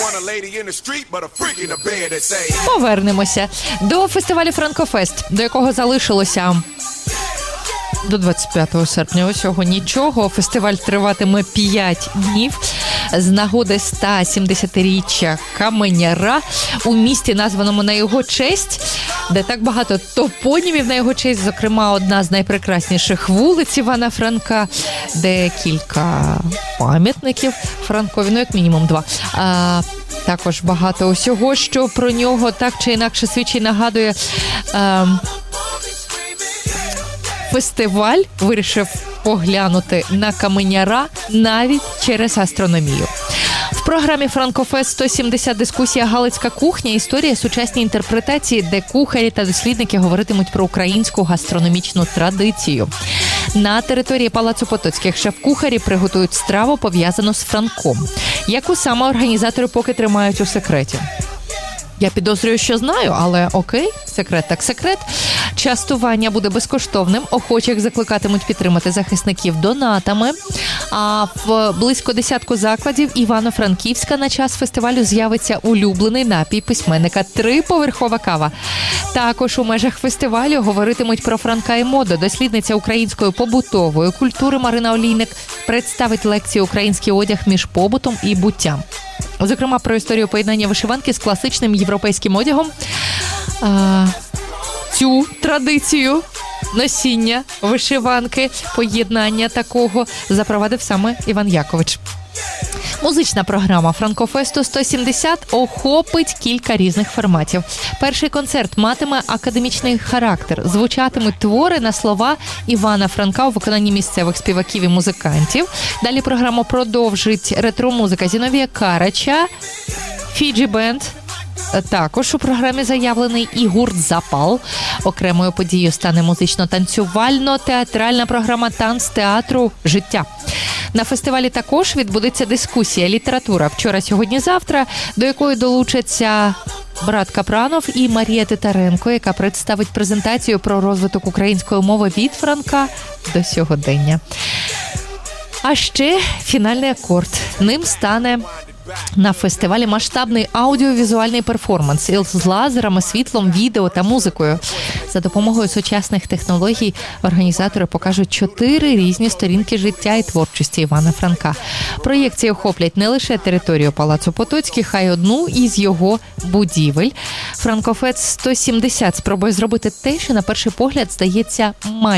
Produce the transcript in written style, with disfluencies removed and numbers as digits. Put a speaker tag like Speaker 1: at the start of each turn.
Speaker 1: Повернемося до фестивалю «Франкофест», до якого залишилося до 25 серпня. Усього нічого. Фестиваль триватиме 5 днів з нагоди 170-річчя Каменяра у місті, названому на його честь, де так багато топонімів на його честь, зокрема, одна з найпрекрасніших вулиць Івана Франка, де кілька пам'ятників Франкові, ну, як мінімум 2. Також багато усього, що про нього так чи інакше свідчить, нагадує. Фестиваль вирішив поглянути на Каменяра навіть через астрономію. В програмі «Франкофест 170» дискусія «Галицька кухня. Історія, сучасні інтерпретації», де кухарі та дослідники говоритимуть про українську гастрономічну традицію. На території Палацу Потоцьких шеф-кухарі приготують страву, пов'язану з Франком, яку саме організатори поки тримають у секреті. Я підозрюю, що знаю, але окей, секрет так секрет. Частування буде безкоштовним, охочих закликатимуть підтримати захисників донатами. А в близько 10 закладів Івано-Франківська на час фестивалю з'явиться улюблений напій письменника – 3-поверхова кава. Також у межах фестивалю говоритимуть про Франка і моду. Дослідниця української побутової культури Марина Олійник представить лекцію «Український одяг між побутом і буттям». Зокрема, про історію поєднання вишиванки з класичним європейським одягом. Цю традицію носіння вишиванки, поєднання такого запровадив саме Іван Якович. Музична програма «Франкофесту 170» охопить кілька різних форматів. Перший концерт матиме академічний характер. Звучатимуть твори на слова Івана Франка у виконанні місцевих співаків і музикантів. Далі програму продовжить ретро-музика Зіновія Карача, Фіджі Бенд. Також у програмі заявлений і гурт «Запал». Окремою подією стане музично-танцювально-театральна програма «Танцтеатру Життя». На фестивалі також відбудеться дискусія «Література. Вчора, сьогодні, завтра», до якої долучаться брат Капранов і Марія Титаренко, яка представить презентацію про розвиток української мови від Франка до сьогодення. А ще фінальний акорд. Ним стане на фестивалі масштабний аудіовізуальний перформанс з лазерами, світлом, відео та музикою. За допомогою сучасних технологій організатори покажуть 4 різні сторінки життя і творчості Івана Франка. Проєкції охоплять не лише територію Палацу Потоцьких, а й одну із його будівель. «Франкофест 170» спробує зробити те, що на перший погляд здається майже